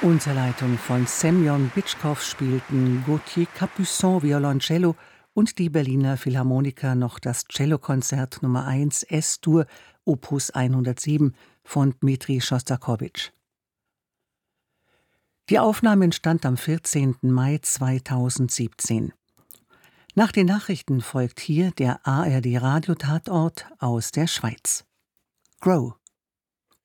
Unter Leitung von Semyon Bitschkow spielten Gauthier Capuçon Violoncello und die Berliner Philharmoniker noch das Cellokonzert Nummer 1 S-Dur Opus 107 von Dmitri Schostakowitsch. Die Aufnahme entstand am 14. Mai 2017. Nach den Nachrichten folgt hier der ARD-Radiotatort aus der Schweiz. Grow.